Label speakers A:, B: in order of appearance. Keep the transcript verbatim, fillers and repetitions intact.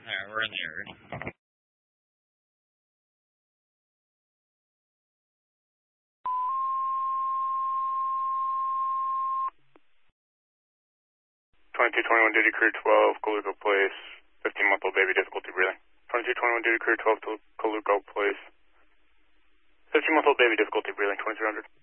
A: Alright, we're in the area.
B: twenty-two twenty-one duty crew twelve, Coluco Place, fifteen-month-old baby, difficulty breathing. twenty-two twenty-one duty crew twelve to Coluco Place, fifteen-month-old baby, difficulty breathing, twenty-three hundred.